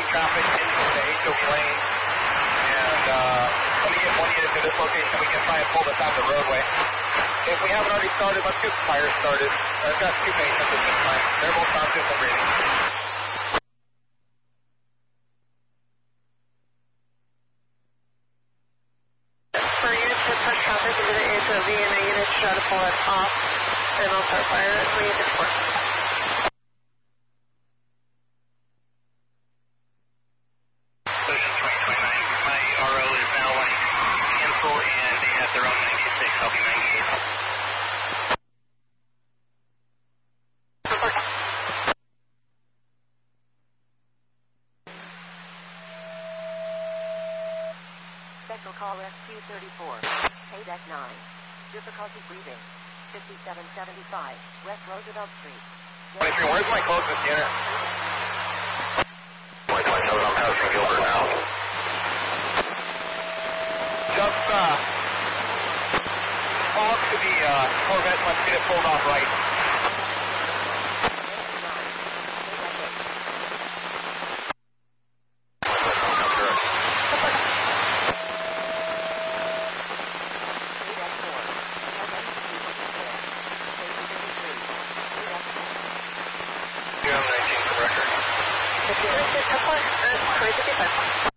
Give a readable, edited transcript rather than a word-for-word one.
traffic into the HOV lane. And let me get one unit to this location. We can try and pull this out the roadway. If we haven't already started, let's get the fire started. I've got 2 patients at this time. They're both conscious and breathing. For units to push traffic into the HOV and a unit to try to pull it off, and I'll start fire at 2854. Special call rescue 34. Payback 9. Difficulty breathing. 5775 West Roosevelt Street. 23, where's my closest unit? 2027, I'm passing Gilbert now. Just off to the Corvette. Let's get it pulled off right. Crazy